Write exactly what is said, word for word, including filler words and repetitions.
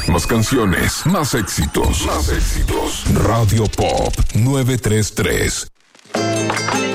Más canciones, más éxitos. Más éxitos. Radio Pop novecientos treinta y tres.